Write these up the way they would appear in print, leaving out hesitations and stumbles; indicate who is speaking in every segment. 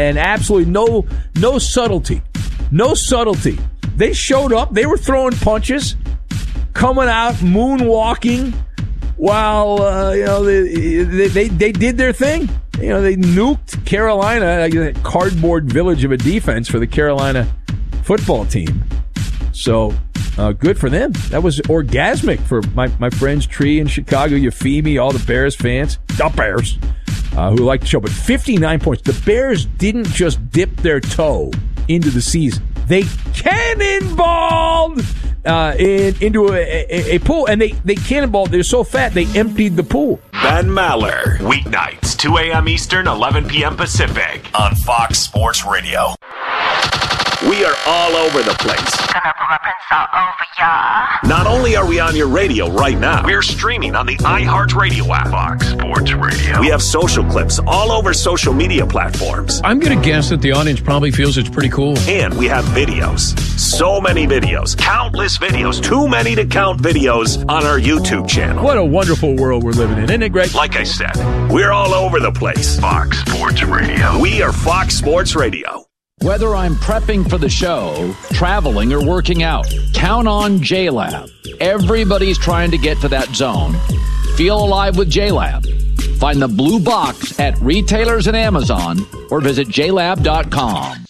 Speaker 1: and absolutely no subtlety. No subtlety. They showed up. They were throwing punches, coming out, moonwalking, while they did their thing. They nuked Carolina, a cardboard village of a defense for the Carolina football team. So good for them. That was orgasmic for my friends Tree in Chicago, Euphemie, all the Bears fans, who like the show. But 59 points. The Bears didn't just dip their toe into the season. They cannonballed into a pool, and they cannonballed. They're so fat, they emptied the pool.
Speaker 2: Ben Maller, weeknights, 2 a.m. Eastern, 11 p.m. Pacific, on Fox Sports Radio. We are all over the place.
Speaker 3: Gonna pull up and all over ya.
Speaker 2: Not only are we on your radio right now, we're streaming on the iHeartRadio app. Fox Sports Radio. We have social clips all over social media platforms.
Speaker 4: I'm going to guess that the audience probably feels it's pretty cool.
Speaker 2: And we have videos. So many videos. Countless videos. Too many to count videos on our YouTube channel.
Speaker 1: What a wonderful world we're living in, isn't it, Greg?
Speaker 2: Like I said, we're all over the place. Fox Sports Radio. We are Fox Sports Radio.
Speaker 5: Whether I'm prepping for the show, traveling, or working out, count on JLab. Everybody's trying to get to that zone. Feel alive with JLab. Find the blue box at retailers and Amazon or visit JLab.com.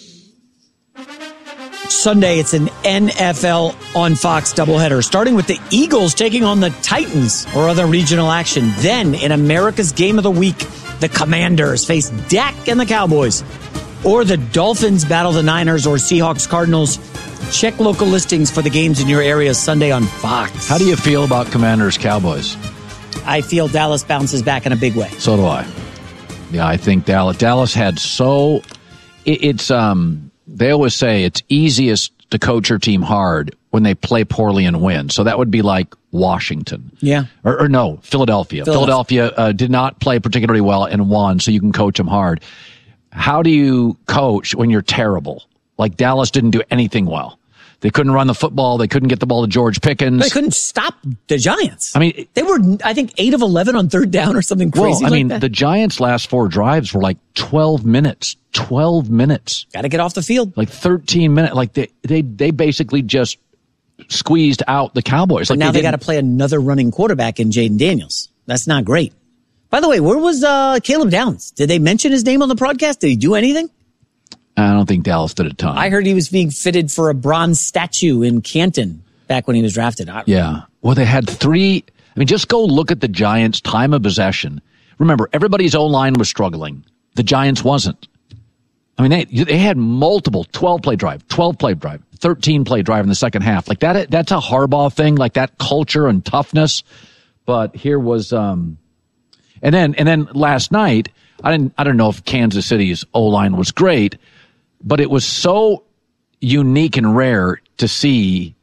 Speaker 6: Sunday, it's an NFL on Fox doubleheader, starting with the Eagles taking on the Titans or other regional action. Then, in America's Game of the Week, the Commanders face Dak and the Cowboys. Or the Dolphins battle the Niners or Seahawks Cardinals. Check local listings for the games in your area Sunday on Fox.
Speaker 5: How do you feel about Commanders Cowboys?
Speaker 6: I feel Dallas bounces back in a big way.
Speaker 5: So do I. Yeah, I think Dallas had they always say it's easiest to coach your team hard when they play poorly and win. So that would be like Washington.
Speaker 6: Yeah.
Speaker 5: Or no, Philadelphia. Philadelphia did not play particularly well and won, so you can coach them hard. How do you coach when you're terrible? Like Dallas didn't do anything well. They couldn't run the football. They couldn't get the ball to George Pickens.
Speaker 6: They couldn't stop the Giants.
Speaker 5: I mean,
Speaker 6: they were, I think, 8 of 11 on third down or something crazy like that.
Speaker 5: The Giants' last 4 drives were like 12 minutes. 12 minutes.
Speaker 6: Got to get off the field.
Speaker 5: Like 13 minutes. Like they basically just squeezed out the Cowboys.
Speaker 6: But now they got to play another running quarterback in Jaden Daniels. That's not great. By the way, where was Caleb Downs? Did they mention his name on the broadcast? Did he do anything?
Speaker 5: I don't think Dallas did a ton.
Speaker 6: I heard he was being fitted for a bronze statue in Canton back when he was drafted.
Speaker 5: Yeah. Well, they had 3. I mean, just go look at the Giants' time of possession. Remember, everybody's O-line was struggling. The Giants wasn't. I mean, they had multiple 12-play drive, 12-play drive, 13-play drive in the second half. Like that's a Harbaugh thing, like that culture and toughness. But here was, and then last night, I don't know if Kansas City's O-line was great, but it was so unique and rare to see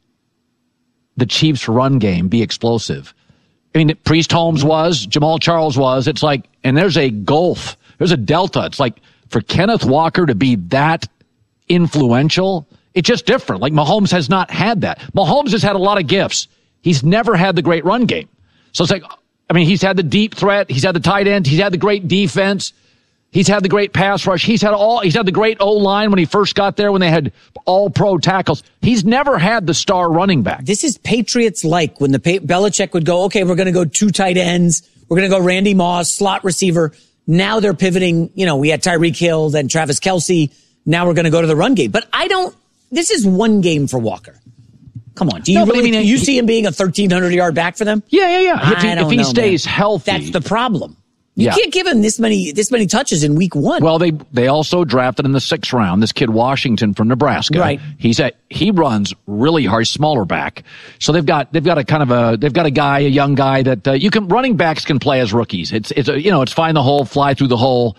Speaker 5: the Chiefs' run game be explosive. I mean, Priest Holmes was, Jamal Charles was. It's like, and there's a gulf, there's a delta. It's like for Kenneth Walker to be that influential, it's just different. Like Mahomes has not had that. Mahomes has had a lot of gifts. He's never had the great run game. So it's like, I mean, he's had the deep threat. He's had the tight end. He's had the great defense. He's had the great pass rush. He's had the great O-line when he first got there when they had all pro tackles. He's never had the star running back.
Speaker 6: This is Patriots-like when Belichick would go, okay, we're going to go 2 tight ends. We're going to go Randy Moss, slot receiver. Now they're pivoting. We had Tyreek Hill, then Travis Kelce. Now we're going to go to the run game. But this is one game for Walker. Come on. Do you see him being a 1,300-yard back for them?
Speaker 5: Yeah. If he stays healthy.
Speaker 6: That's the problem. You can't give him this many touches in week 1.
Speaker 5: Well, they also drafted in the 6th round this kid Washington from Nebraska.
Speaker 6: Right.
Speaker 5: He runs really hard, smaller back. So they've got a young guy that running backs can play as rookies. It's find the hole, fly through the hole.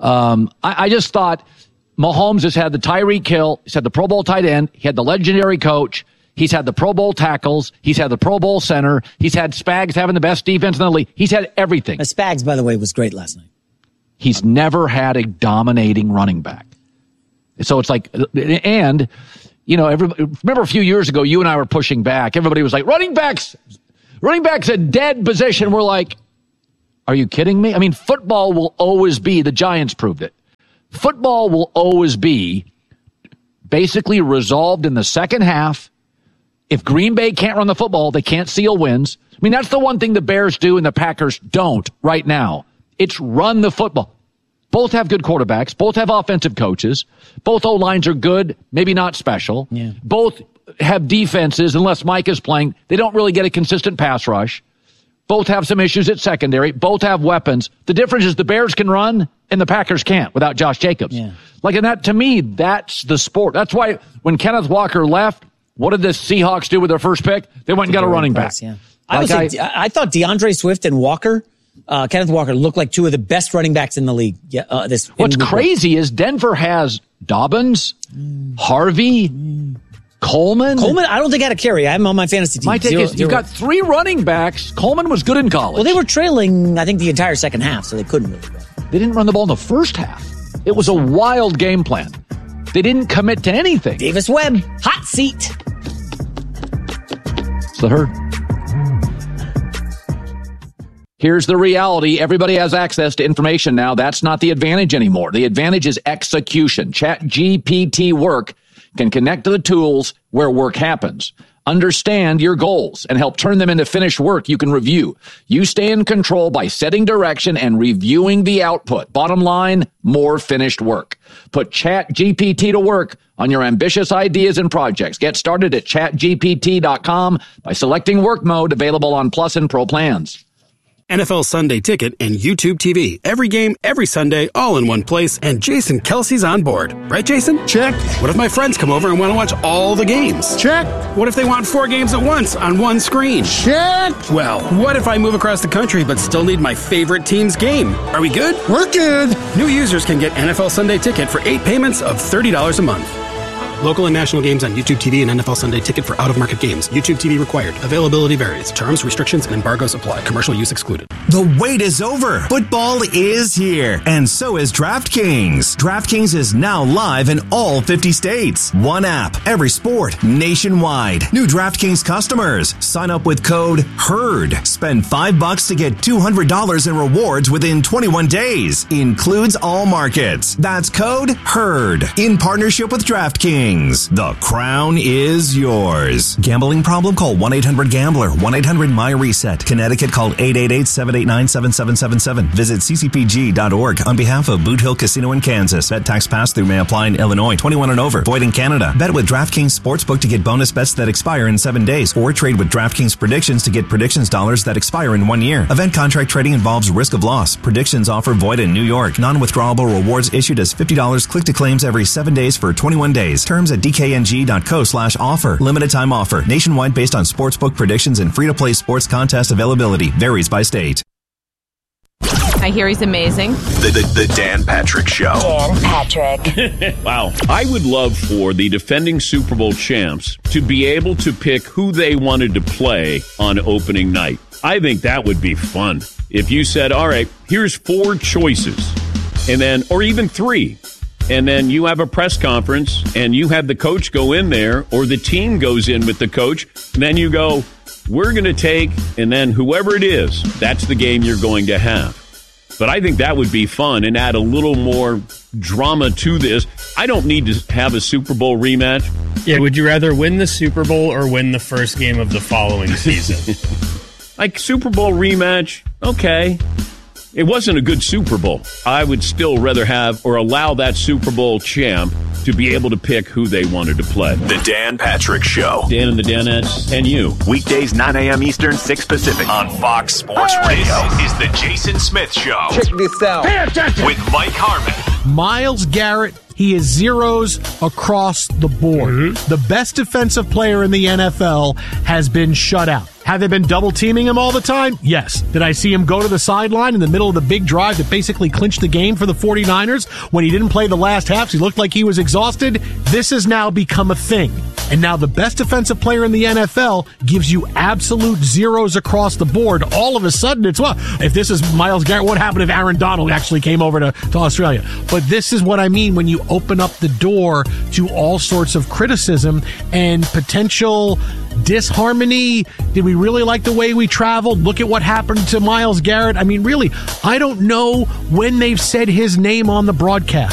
Speaker 5: I just thought Mahomes has had the Tyreek Hill, he's had the Pro Bowl tight end, he had the legendary coach. He's had the Pro Bowl tackles. He's had the Pro Bowl center. He's had Spags having the best defense in the league. He's had everything.
Speaker 6: Spags, by the way, was great last night.
Speaker 5: He's never had a dominating running back. So it's like, and, remember a few years ago, you and I were pushing back. Everybody was like, running back's a dead position. We're like, are you kidding me? I mean, football will always be, the Giants proved it. Football will always be basically resolved in the second half. If Green Bay can't run the football, they can't seal wins. I mean, that's the one thing the Bears do and the Packers don't right now. It's run the football. Both have good quarterbacks. Both have offensive coaches. Both O-lines are good, maybe not special.
Speaker 6: Yeah.
Speaker 5: Both have defenses, unless Mike is playing. They don't really get a consistent pass rush. Both have some issues at secondary. Both have weapons. The difference is the Bears can run and the Packers can't without Josh Jacobs.
Speaker 6: Yeah.
Speaker 5: Like, and that, to me, that's the sport. That's why when Kenneth Walker left, what did the Seahawks do with their first pick? They went and got a running back.
Speaker 6: Yeah. I thought DeAndre Swift and Walker, Kenneth Walker, looked like two of the best running backs in the league. What's
Speaker 5: crazy is Denver has Dobbins, Harvey, Coleman,
Speaker 6: I don't think I had a carry. I'm on my fantasy team.
Speaker 5: My take is you've got 3 running backs. Coleman was good in college.
Speaker 6: Well, they were trailing, I think, the entire second half, so they couldn't really run.
Speaker 5: They didn't run the ball in the first half. It was a wild game plan. They didn't commit to anything.
Speaker 6: Davis Webb, hot seat.
Speaker 5: It's the Herd. Here's the reality. Everybody has access to information now. That's not the advantage anymore. The advantage is execution. ChatGPT Work can connect to the tools where work happens. Understand your goals and help turn them into finished work you can review. You stay in control by setting direction and reviewing the output. Bottom line, more finished work. Put ChatGPT to work on your ambitious ideas and projects. Get started at chatgpt.com by selecting work mode, available on Plus and Pro plans.
Speaker 7: NFL Sunday Ticket and YouTube TV. Every game, every Sunday, all in one place, and Jason Kelsey's on board. Right, Jason?
Speaker 8: Check.
Speaker 7: What if my friends come over and want to watch all the games?
Speaker 8: Check.
Speaker 7: What if they want 4 games at once on one screen?
Speaker 8: Check.
Speaker 7: Well, what if I move across the country but still need my favorite team's game? Are we good?
Speaker 8: We're good.
Speaker 7: New users can get NFL Sunday Ticket for 8 payments of $30 a month. Local and national games on YouTube TV and NFL Sunday Ticket for out-of-market games. YouTube TV required. Availability varies. Terms, restrictions, and embargoes apply. Commercial use excluded.
Speaker 9: The wait is over. Football is here. And so is DraftKings. DraftKings is now live in all 50 states. One app, every sport, nationwide. New DraftKings customers. Sign up with code HERD. Spend $5 to get $200 in rewards within 21 days. Includes all markets. That's code HERD. In partnership with DraftKings. The crown is yours. Gambling problem? Call 1-800-GAMBLER. 1-800-MY-RESET. Connecticut, call 888-789-7777. Visit ccpg.org. On behalf of Boot Hill Casino in Kansas. Bet tax pass-through may apply in Illinois. 21 and over. Void in Canada. Bet with DraftKings Sportsbook to get bonus bets that expire in 7 days. Or trade with DraftKings Predictions to get predictions dollars that expire in 1 year. Event contract trading involves risk of loss. Predictions offer void in New York. Non-withdrawable rewards issued as $50. Click to claims every 7 days for 21 days. Terms at dkng.co/offer. Limited time offer. Nationwide based on sportsbook predictions and free-to-play sports contest availability. Varies by state.
Speaker 10: I hear he's amazing.
Speaker 2: The Dan Patrick Show.
Speaker 3: Dan Patrick.
Speaker 4: Wow. I would love for the defending Super Bowl champs to be able to pick who they wanted to play on opening night. I think that would be fun. If you said, all right, here's 4 choices, and then, or even 3. And then you have a press conference and you have the coach go in there, or the team goes in with the coach. And then you go, we're going to take, and then whoever it is, that's the game you're going to have. But I think that would be fun and add a little more drama to this. I don't need to have a Super Bowl rematch.
Speaker 11: Yeah, would you rather win the Super Bowl or win the first game of the following season?
Speaker 4: Like Super Bowl rematch, okay. It wasn't a good Super Bowl. I would still rather have or allow that Super Bowl champ to be able to pick who they wanted to play.
Speaker 2: The Dan Patrick Show.
Speaker 4: Dan and the Danettes and you.
Speaker 2: Weekdays 9 a.m. Eastern, 6 Pacific. On Fox Sports Radio is the Jason Smith Show.
Speaker 12: Check this out.
Speaker 2: Pay attention. With Mike Harmon.
Speaker 8: Myles Garrett, he is zeros across the board. Mm-hmm. The best defensive player in the NFL has been shut out. Have they been double teaming him all the time? Yes. Did I see him go to the sideline in the middle of the big drive that basically clinched the game for the 49ers when he didn't play the last half? He looked like he was exhausted. This has now become a thing. And now the best defensive player in the NFL gives you absolute zeros across the board. All of a sudden, it's, well, if this is Myles Garrett, what happened if Aaron Donald actually came over to Australia? But this is what I mean when you open up the door to all sorts of criticism and potential disharmony. Did we really like the way we traveled? Look at what happened to Myles Garrett. I mean, really, I don't know when they've said his name on the broadcast.